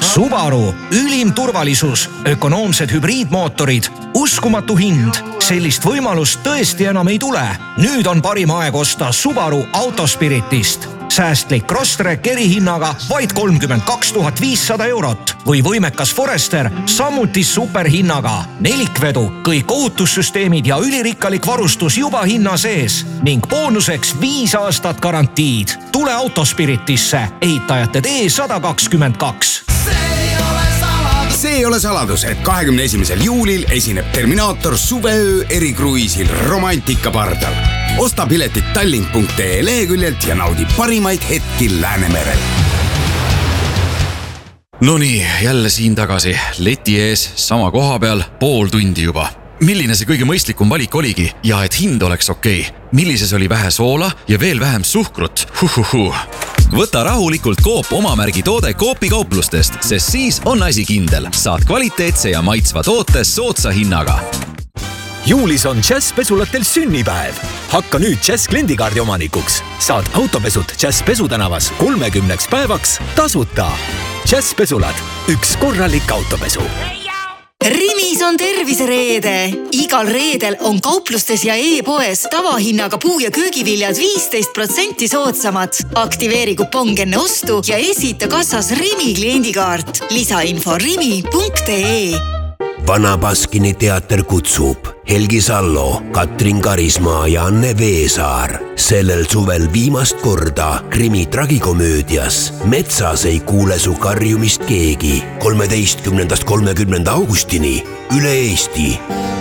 Subaru, ülim turvalisus, ökonoomsed hübriidmootorid, uskumatu hind. Sellist võimalust tõesti enam ei tule. Nüüd on parim aeg osta Subaru Autospiritist. Säästlik Crosstrek erihinnaga vaid 32 500 eurot või võimekas Forester samuti superhinnaga. Nelikvedu, kõik ohutussüsteemid ja ülirikkalik varustus juba hinna sees ning boonuseks 5 aastat garantiid. Tule Autospiritisse, ehitajate tee 122. See ei ole saladus, et 21. juulil esineb Terminaator suveöö erikruiisil Romantika pardal. Osta piletid tallink.ee leheküljelt ja naudi parimaid hetki Läänemerel. Nonii, jälle siin tagasi. Leti ees, sama koha peal, pool tundi juba. Milline see kõige mõistlikum valik oligi ja et hind oleks okei? Millises oli vähe soola ja veel vähem suhkrut? Võta rahulikult Coop omamärgi toode Coopi kauplustest, sest siis on asi kindel. Saad kvaliteetse ja maitsva toote soodsa hinnaga. Juulis on Jazz pesulatel sünnipäev. Hakka nüüd Jazz kliendikaardi omanikuks. Saad autopesud Jazz pesutänavas 30 päevaks tasuta. Jazz pesulad, üks korralik autopesu. Rimis on tervisereede. Igal reedel on kauplustes ja e-poes tavahinnaga puu- ja köögiviljad 15% soodsamad. Aktiveeri kupong enne ostu ja esita kassas Rimi kliendikaart. Lisainfo rimi.ee. Vana Baskini teater kutsub Helgi Sallo, Katrin Karismaa ja Anne Veesaar. Sellel suvel viimast korda krimi tragikomöödias Metsas ei kuule su karjumist keegi 13.–30. augustini üle Eesti.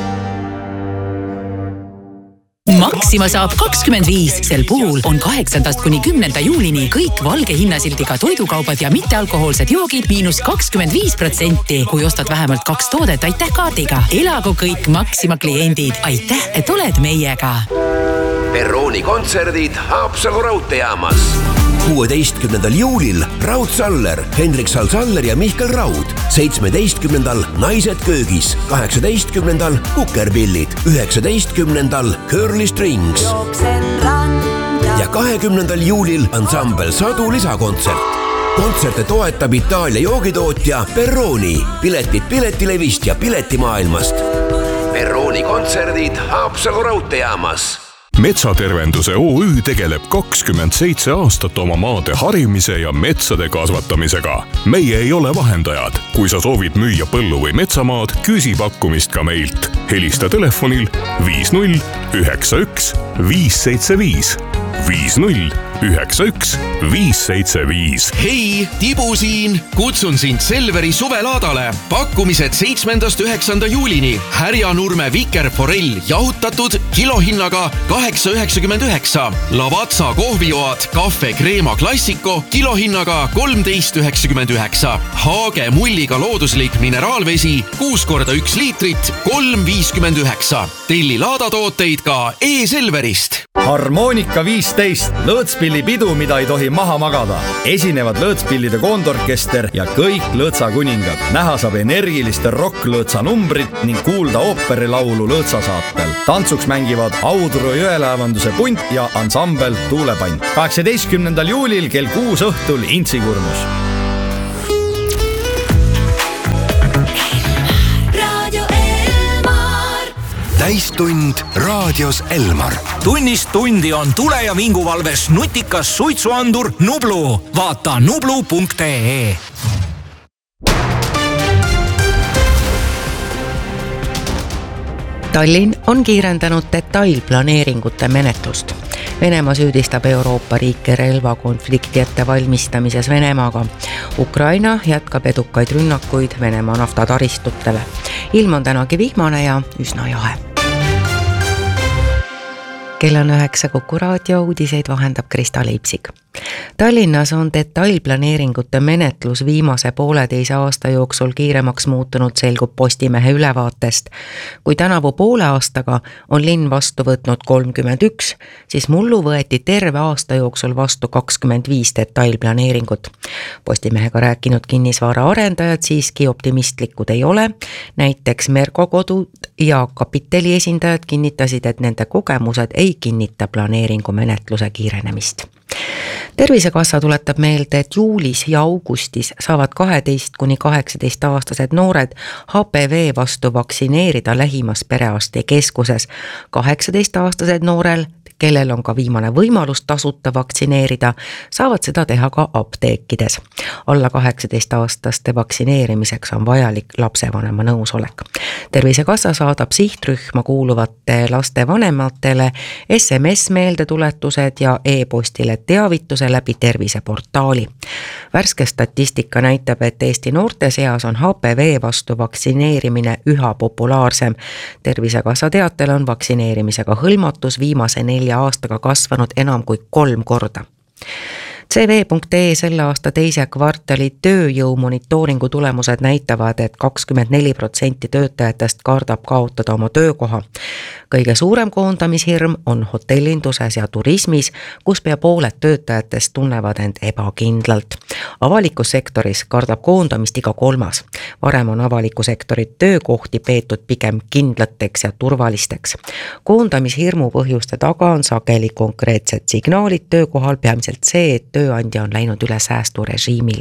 Maxima saab 25. Sel puhul on 8. kuni 10. juulini kõik valge hinnasildiga toidukaubad ja mittealkohoolsed joogid -25%. Kui ostad vähemalt 2 toodet, aitäh kaardiga. Elagu kõik Maxima kliendid. Aitäh, et oled meiega. Perrooni kontserdid Haapsalu raudteejaamas. 16. juulil Raud Saller, Hendrik Sal-Saller ja Mihkel Raud. 17. Naised köögis. 18. Kukerpillid. 19. Curly Strings. Ja 20. juulil ansambel Sadu lisakontsert. Kontserte toetab Itaalia joogitootja Perroni. Piletid Piletilevist ja Piletimaailmast. Perroni kontserdid Haapsalu raudteejaamas. Metsatervenduse OÜ tegeleb 27 aastat oma maade harimise ja metsade kasvatamisega. Meie ei ole vahendajad. Kui sa soovid müüa põllu- või metsamaad, küsi pakkumist ka meilt. Helista telefonil 50 91 575. 50 91 575. Hei, Tibu siin! Kutsun sind Selveri suvelaadale. Pakkumised 7.–9. juulini. Härjanurme vikerforell jahutatud kilohinnaga 8,99. Lavazza kohvioad Cafe Crema Classico kilohinnaga 13,99. Haage mulliga looduslik mineraalvesi 6x1 liitrit 3,59. Telli laadatooteid ka e-Selverist. Harmonika 15. Lõõtspillipidu, mida ei tohi maha magada. Esinevad lõõtspillide koondorkester ja kõik lõõtsakuningad. Näha saab energiliste rocklõõtsa numbrit ning kuulda ooperilaulu lõõtsasaatel. Tantsuks mängivad Audru jõelaevanduse punt ja ansambel Tuulepann. 18. juulil kell 6 õhtul Intsikurnus. Täistund raadios Elmar. Tunnist tundi on tule- ja vinguvalves nutikas suitsuandur Nublu. Vaata nublu.ee. Tallinn on kiirendanud detailplaneeringute menetlust. Venemaa süüdistab Euroopa riike relvakonflikti ettevalmistamises Venemaaga. Ukraina jätkab edukaid rünnakuid Venemaa naftataristutele. Ilm on tänagi vihmane ja üsna jahe. Kell on 9 Kuku raadio, uudiseid vahendab Krista Leipsik. Tallinnas on detailplaneeringute menetlus viimase 1,5 aasta jooksul kiiremaks muutunud, selgub Postimehe ülevaatest. Kui tänavu poole aastaga on linn vastu võtnud 31, siis mullu võeti terve aasta jooksul vastu 25 detailplaneeringut. Postimehega rääkinud kinnisvara arendajad siiski optimistlikud ei ole. Näiteks Merko kodud ja Kapiteli esindajad kinnitasid, et nende kogemused ei kinnita planeeringu menetluse kiirenemist. Tervisekassa tuletab meelde, et juulis ja augustis saavad 12–18-aastased noored HPV vastu vaktsineerida lähimas perearstikeskuses. 18-aastased noorel, kellel on ka viimane võimalus tasuta vaktsineerida, saavad seda teha ka apteekides. Alla 18-aastaste vaktsineerimiseks on vajalik lapsevanema nõusolek. Tervisekassa saadab sihtrühma kuuluvate laste vanematele SMS-meeldetuletused ja e-postile teavituse läbi terviseportaali. Värske statistika näitab, et Eesti noorte seas on HPV vastu vaktsineerimine üha populaarsem. Tervisekassa teatel on vaktsineerimisega hõlmatus viimase 4 aastaga kasvanud enam kui 3 korda. CV.ee selle aasta teise kvartali tööjõu monitooringu tulemused näitavad, et 24% töötajatest kardab kaotada oma töökoha. Kõige suurem koondamishirm on hotellinduses ja turismis, kus pea pooled töötajatest tunnevad end ebakindlalt. Avalikus sektoris kardab koondamist iga 3. Varem on avaliku sektori töökohti peetud pigem kindlateks ja turvalisteks. Koondamishirmu põhjuste taga on sageli konkreetsed signaalid töökohal, peamiselt see, et tööandja on läinud üle säästurežiimile.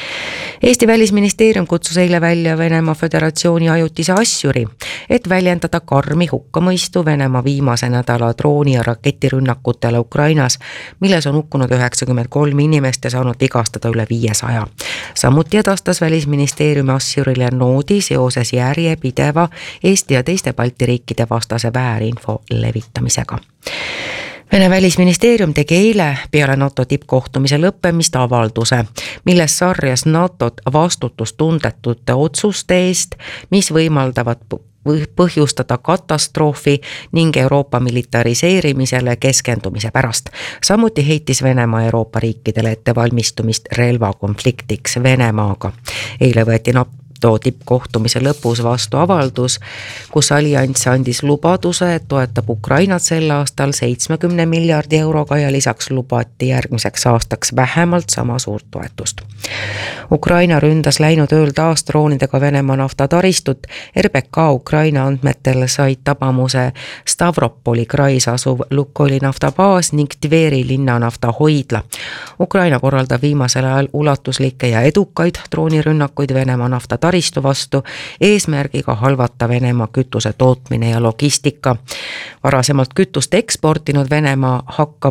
Eesti välisministeerium kutsus eile välja Venemaa Föderatsiooni ajutise asjuri, et väljendada karmi hukkamõistu Venemaa viimase nädala drooni- ja raketirünnakutele Ukrainas, milles on hukkunud 93 inimest ja saanud vigastada üle 500. Samuti edastas välisministeeriumi asjurile noodi seoses järjepideva Eesti ja teiste Balti riikide vastase väärinfo levitamisega. Vene välisministeerium tegi eile peale NATO tippkohtumise lõppemist avalduse, milles sarjas NATOt vastutustundetute otsuste eest, mis võimaldavad põhjustada katastroofi ning Euroopa militariseerimisele keskendumise pärast. Samuti heitis Venemaa Euroopa riikidele ettevalmistumist relvakonfliktiks Venemaaga. Eile võeti NATO tippkohtumise lõpus vastu avaldus, kus allianss andis lubaduse, et toetab Ukrainat sel aastal 70 miljardi euroga ja lisaks lubati järgmiseks aastaks vähemalt sama suurt toetust. Ukraina ründas läinud ööl taas droonidega Venemaa naftataristut. RBK Ukraina andmetel said tabamuse Stavropoli krais asuv Lukoili naftabaas ning Tveri linna naftahoidla. Ukraina korraldab viimasel ajal ulatuslikke ja edukaid droonirünnakuid Venemaa naftataristu vastu, eesmärgiga halvata Venemaa kütuse tootmine ja logistika. Varasemalt kütust eksportinud Venemaa hakkab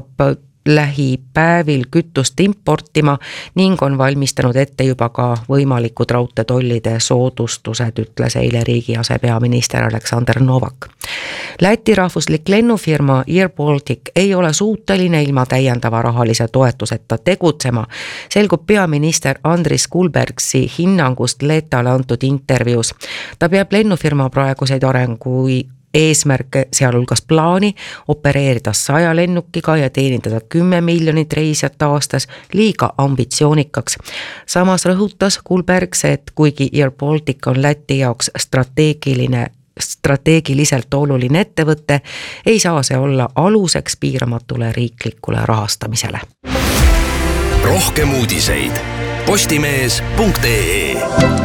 lähipäevil kütust importima ning on valmistanud ette juba ka võimalikud raudteetollide soodustused, ütles eile riigi asepeaminister Aleksandr Novak. Läti rahvuslik lennufirma Air Baltic ei ole suuteline ilma täiendava rahalise toetuseta tegutsema, selgub peaminister Andris Kulbergsi hinnangust Letale antud intervjuus. Ta peab lennufirma praeguseid eesmärke, sealhulgas plaani opereerida 100 lennukiga ja teenindada 10 miljonit reisijat aastas liiga ambitsioonikaks. Samas rõhutas Kulbergs, et kuigi Air Baltic on Läti jaoks strateegiliselt oluline ettevõte, ei saa see olla aluseks piiramatule riiklikule rahastamisele. Rohkem uudiseid postimees.ee.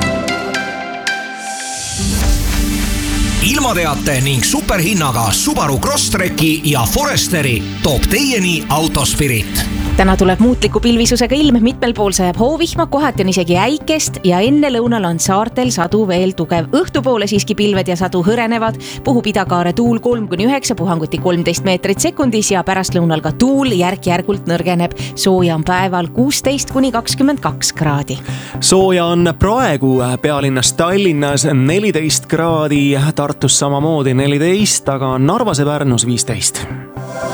Ilmateate ning superhinnaga Subaru Crosstreki ja Foresteri toob teieni Autospirit. Täna tuleb muutliku pilvisusega ilm, mitmel pool sajab hoovihma, kohati on isegi äikest ja enne lõunal on saartel sadu veel tugev. Õhtupoole siiski pilved ja sadu hõrenevad, puhub idakaare tuul 3–9, puhanguti 13 meetrit sekundis ja pärast lõunal ka tuul järk-järgult nõrgeneb. Sooja on päeval 16–22 kraadi. Sooja on praegu pealinnas Tallinnas 14 kraadi, Tartus samamoodi 14, aga Narvas ja Pärnus 15.